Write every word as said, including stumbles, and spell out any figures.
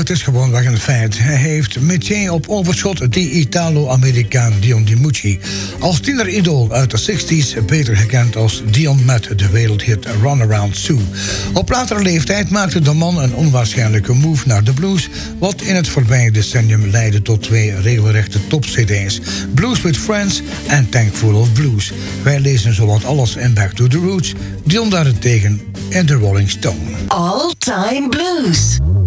het is gewoon weg een feit. Hij heeft meteen op overschot die Italo-Amerikaan Dion DiMucci. Als tieneridool uit de zestig's, beter gekend als Dion met de wereldhit Runaround Sue. Op latere leeftijd maakte de man een onwaarschijnlijke move naar de blues, wat in het voorbije decennium leidde tot twee regelrechte top-cd's. Blues with Friends en Thankful of Blues. Wij lezen zowat alles in Back to the Roots, Dion daarentegen in The Rolling Stone. All Time Blues.